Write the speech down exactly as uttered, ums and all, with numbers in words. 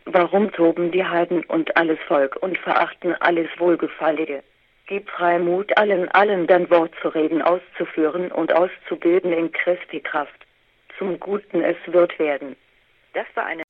Warum toben die Heiden und alles Volk und verachten alles Wohlgefallige? Gib Freimut allen, allen dein Wort zu reden, auszuführen und auszubilden in Christi Kraft. Zum Guten es wird werden. Das war eine